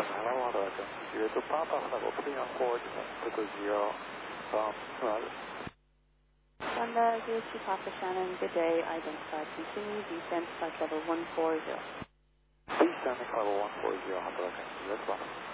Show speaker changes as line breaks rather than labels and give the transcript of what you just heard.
Hello, Roger. You to Papa Level 3 on board, Pickle 0. Roger.
Honda, GSG Papa Shannon, good day. Identified. Continue descent flight level 140.
Descending level 140, Honda, okay. That's fine.